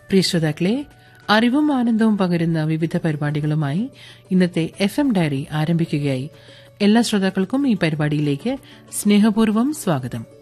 പ്രിയ ശ്രോതാക്കളെ, അറിവും ആനന്ദവും പകരുന്ന വിവിധ പരിപാടികളുമായി ഇന്നത്തെ FM ഡയറി ആരംഭിക്കുകയായി. എല്ലാ ശ്രോതാക്കൾക്കും ഈ പരിപാടിയിലേക്ക് സ്നേഹപൂർവ്വം സ്വാഗതം.